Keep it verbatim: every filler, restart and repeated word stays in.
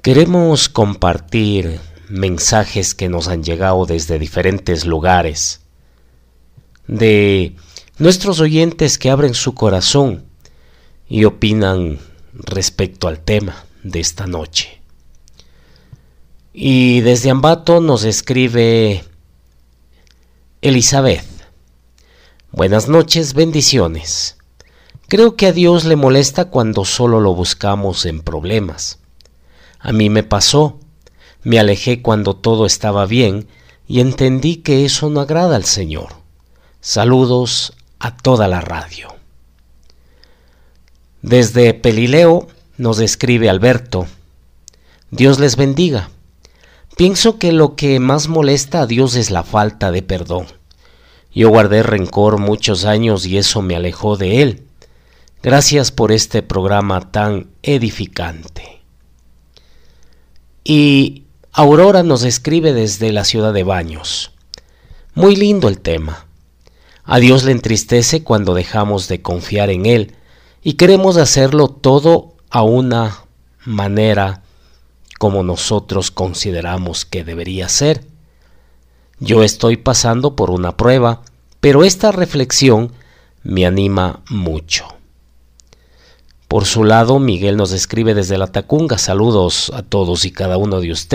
Queremos compartir mensajes que nos han llegado desde diferentes lugares, de nuestros oyentes que abren su corazón y opinan respecto al tema de esta noche. Y desde Ambato nos escribe Elizabeth. Buenas noches, bendiciones. Creo que a Dios le molesta cuando solo lo buscamos en problemas. A mí me pasó, me alejé cuando todo estaba bien y entendí que eso no agrada al Señor. Saludos a toda la radio. Desde Pelileo nos escribe Alberto. Dios les bendiga. Pienso que lo que más molesta a Dios es la falta de perdón. Yo guardé rencor muchos años y eso me alejó de Él. Gracias por este programa tan edificante. Y Aurora nos escribe desde la ciudad de Baños. Muy lindo el tema. A Dios le entristece cuando dejamos de confiar en Él y queremos hacerlo todo a una manera como nosotros consideramos que debería ser. Yo estoy pasando por una prueba, pero esta reflexión me anima mucho. Por su lado, Miguel nos escribe desde La Tacunga. Saludos a todos y cada uno de ustedes.